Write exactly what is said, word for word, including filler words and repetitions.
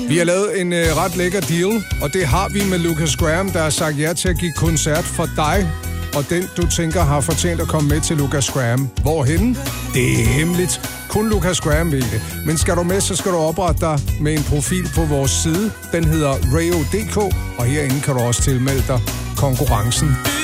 Vi har lavet en øh, ret lækker deal, og det har vi med Lukas Graham, der har sagt ja til at give koncert for dig, og den, du tænker, har fortjent at komme med til Lukas Graham. Hvorhenne? Det er hemmeligt. Kun Lukas Graham ved det. Men skal du med, så skal du oprette dig med en profil på vores side. Den hedder rayo punktum d k, og herinde kan du også tilmelde dig konkurrencen.